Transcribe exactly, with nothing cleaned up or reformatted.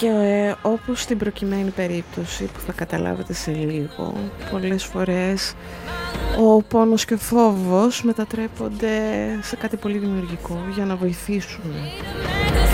Και ε, όπως στην προκειμένη περίπτωση που θα καταλάβετε σε λίγο, πολλές φορές ο πόνος και ο φόβος μετατρέπονται σε κάτι πολύ δημιουργικό για να βοηθήσουν